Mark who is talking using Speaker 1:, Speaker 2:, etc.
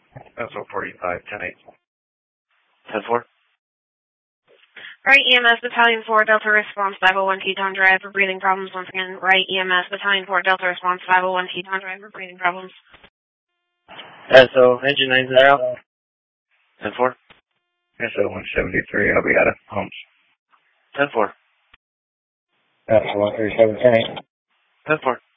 Speaker 1: SO 45, 10-8.
Speaker 2: 10-4.
Speaker 3: Right EMS Battalion 4 Delta Response 501 Teton Drive for breathing problems. Once again, right EMS Battalion 4 Delta Response 501 Teton Drive for breathing problems.
Speaker 2: SO engine 90. 10-4.
Speaker 1: SO 173, I'll be out of pumps.
Speaker 2: 10-4.
Speaker 1: SO 137, 10-8.
Speaker 2: 10-4.